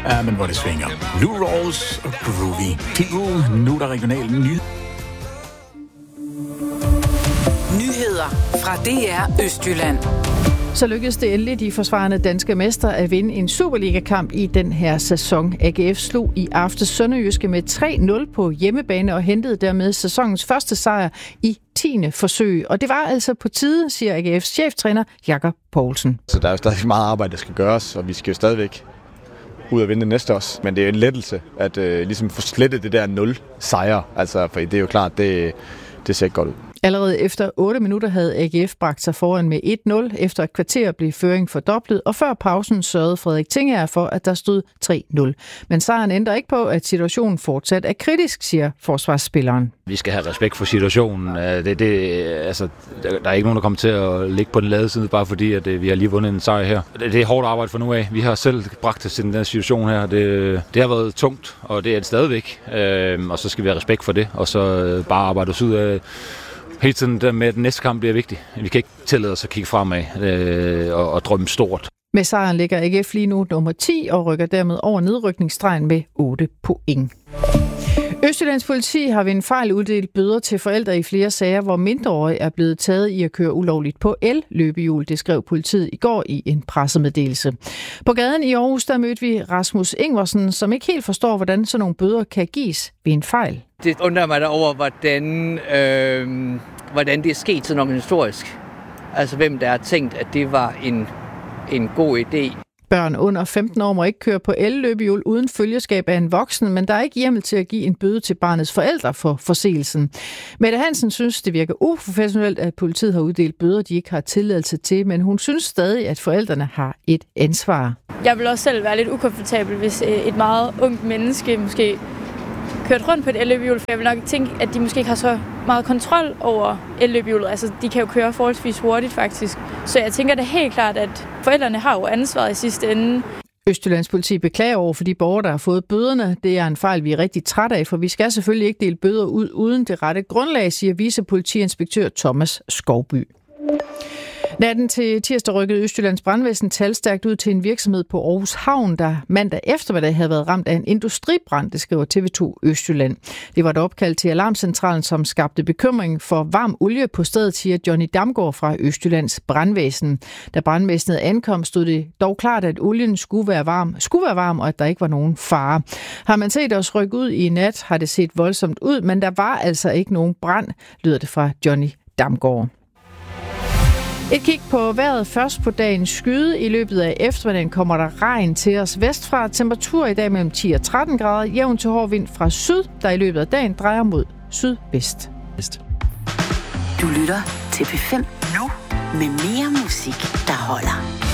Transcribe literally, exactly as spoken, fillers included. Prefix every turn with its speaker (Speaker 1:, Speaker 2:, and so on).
Speaker 1: Ja, men hvor det svinger. Lou Rawls og Groovy. Titel, nu er der regional nyhed.
Speaker 2: Nyheder fra D R Østjylland.
Speaker 3: Så lykkedes det endelig de forsvarende danske mestre at vinde en Superliga-kamp i den her sæson. A G F slog i aftes Sønderjyske med tre nul på hjemmebane og hentede dermed sæsonens første sejr i tiende forsøg. Og det var altså på tide, siger A G F's cheftræner Jakob Poulsen.
Speaker 4: Så der er jo stadig meget arbejde, der skal gøres, og vi skal jo stadigvæk ud og vinde det næste også. Men det er jo en lettelse at øh, ligesom få slettet det der nul sejre. Altså, for det er jo klart, det, det ser ikke godt ud.
Speaker 3: Allerede efter otte minutter havde A G F bragt sig foran med et nul. Efter et kvarter blev føring fordoblet, og før pausen sørgede Frederik Tingager for, at der stod tre nul. Men sejren ændrer ikke på, at situationen fortsat er kritisk, siger forsvarsspilleren.
Speaker 5: Vi skal have respekt for situationen. Det, det, altså, der er ikke nogen, der kommer til at ligge på den lade side, bare fordi at vi har lige vundet en sejr her. Det, det er hårdt arbejde for nu af. Vi har selv bragt os til den der situation her. Det, det har været tungt, og det er det stadigvæk. Og så skal vi have respekt for det, og så bare arbejde os ud af hele tiden der med, at den næste kamp bliver vigtig. Vi kan ikke tillade os at kigge fremad øh, og, og drømme stort.
Speaker 3: Med sejren ligger A G F lige nu nummer ti og rykker dermed over nedrykningsstregen med otte point. Østjyllands politi har ved en fejl uddelt bøder til forældre i flere sager, hvor mindreårige er blevet taget i at køre ulovligt på el-løbehjul. Det skrev politiet i går i en pressemeddelelse. På gaden i Aarhus, der mødte vi Rasmus Ingvarsen, som ikke helt forstår, hvordan sådan nogle bøder kan gives ved en fejl.
Speaker 6: Det undrer mig da over, hvordan, øh, hvordan det er sket sådan organisatorisk. Altså hvem der har tænkt, at det var en, en god idé.
Speaker 3: Børn under femten år må ikke køre på el-løbehjul uden følgeskab af en voksen, men der er ikke hjemmel til at give en bøde til barnets forældre for forseelsen. Mette Hansen synes, det virker uprofessionelt, at politiet har uddelt bøder, de ikke har tilladelse til, men hun synes stadig, at forældrene har et ansvar.
Speaker 7: Jeg vil også selv være lidt ukomfortabel, hvis et meget ungt menneske måske kørt rundt på et el-løbehjul, for jeg vil nok tænke, at de måske ikke har så meget kontrol over el-løbehjulet. Altså, de kan jo køre forholdsvis hurtigt, faktisk. Så jeg tænker da helt klart, at forældrene har jo ansvaret i sidste ende.
Speaker 3: Østjyllands politi beklager over for de borgere, der har fået bøderne. Det er en fejl, vi er rigtig træt af, for vi skal selvfølgelig ikke dele bøder ud uden det rette grundlag, siger vicepolitiinspektør Thomas Skovby. Natten til tirsdag rykkede Østjyllands brandvæsen talstærkt ud til en virksomhed på Aarhus Havn, der mandag eftermiddag havde været ramt af en industribrand, det skriver T V to Østjylland. Det var et opkald til alarmcentralen, som skabte bekymring for varm olie på stedet, siger Johnny Damgaard fra Østjyllands brandvæsen. Da brandvæsenet ankom, stod det dog klart, at olien skulle være varm, skulle være varm og at der ikke var nogen fare. Har man set os rykke ud i nat, har det set voldsomt ud, men der var altså ikke nogen brand, lyder det fra Johnny Damgaard. Et kig på vejret først på dagens skyde. I løbet af eftermiddagen kommer der regn til os vestfra. Temperatur i dag mellem ti og tretten grader. Jævn til hård vind fra syd, der i løbet af dagen drejer mod sydvest.
Speaker 2: Du lytter til P fem nu med mere musik, der holder.